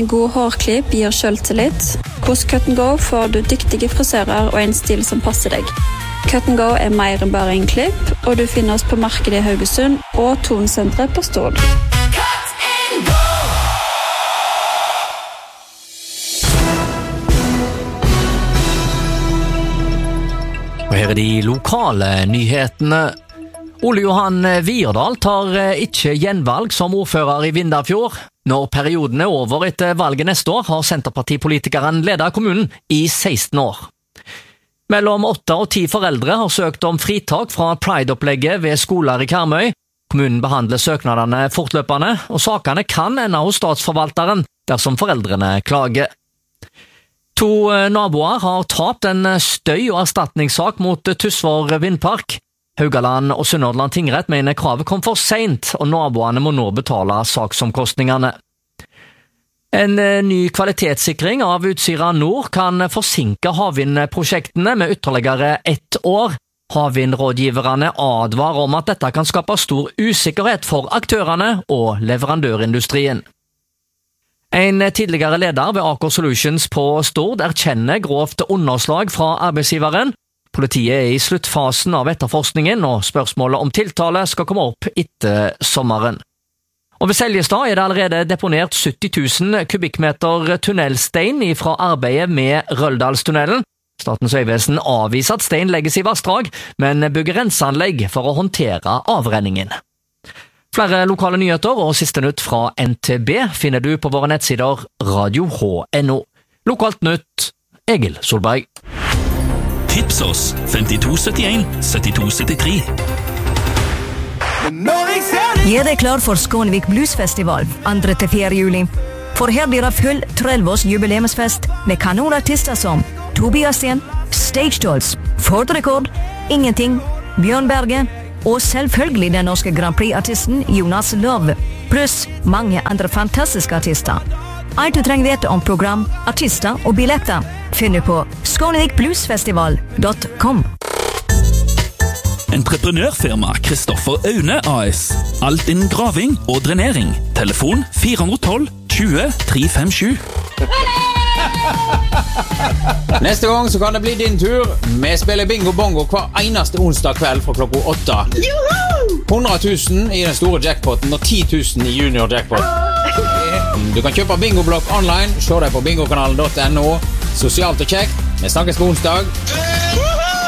god hårklipp gir selvtillit. Hos Cut & Go får du dyktige frisører og en stil som passer deg. Cut & Go mer enn bare en klipp, og du finner oss på markedet i Haugesund og Tonsenteret på Stord. Og her de lokale nyhetene. Ole Johan Vierdal tar ikke gjenvalg som ordfører i Vindafjord. Når perioden over etter valget neste år, har Senterpartipolitikeren ledet kommunen i 16 år. Mellom 8 og 10 foreldre har søkt om fritak fra Pride-opplegget ved skoler i Karmøy. Kommunen behandler søknadene fortløpende, og sakene kan ende hos statsforvalteren dersom foreldrene klager. 2 naboer har tapt en støy- og erstatningssak mot Tysvær Vindpark. Haugaland og Sunnhordland tingrett mener kravet kom for sent, og naboene må nå betale saksomkostningene. En ny kvalitetssikring av Utsira Nord kan forsinke havvindprosjektene med ytterligere 1 år. Havvindrådgiverne advarer om at dette kan skape stor usikkerhet for aktørene og leverandørindustrien. En tidligere leder ved Aker Solutions på Stord erkjenner grovt underslag fra arbeidsgiveren. Politiet er i sluttfasen av etterforskningen, og spørsmålet om tiltale skal komme opp etter sommeren. Og ved Seljestad er det allerede deponert 70 000 kubikkmeter tunnelstein fra arbeidet med Røldalstunnelen. Statens vegvesen avviser at stein legges i vassdrag, men bygger renseanlegg for å håndtere avrenningen. Flere lokale nyheter og siste nytt fra NTB finner du på våre nettsider radio.no. Lokalt nytt, Egil Solberg. Tips oss 5271 7273. Gjør deg klar for Skånevik Bluesfestival 2-4 juli. For her blir det full 30-års jubileumsfest med kanonartister som Tobias Sten, Stage Dolls, Ford Rekord, Ingenting, Bjørn Berge og selvfølgelig den norske Grand Prix-artisten Jonas Love, pluss mange andre fantastiske artister. Alt du trenger vite om program, artister og billetter finner på skånevikbluesfestival.com. Entreprenørfirma Kristoffer Aune AS. Alt innen graving og drenering. Telefon 412 20 357. Neste gang så kan det bli din tur. Vi spiller bingo bongo hver eneste onsdag kveld fra klokka 8. 100 000 i den store jackpotten og 10 000 i junior jackpot. Du kan kjøpe bingoblokk online. Se deg på bingokanalen.no. Sosialt og kjekt. Vi snakkes på onsdag.